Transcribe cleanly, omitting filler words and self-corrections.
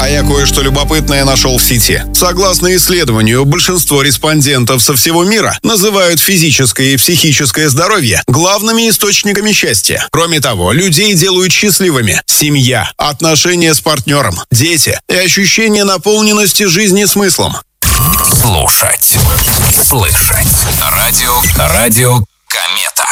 А я кое-что любопытное нашел в сети. Согласно исследованию, большинство респондентов со всего мира называют физическое и психическое здоровье главными источниками счастья. Кроме того, людей делают счастливыми семья, отношения с партнером, дети и ощущение наполненности жизни смыслом. Слушать. Слышать. Радио Комета.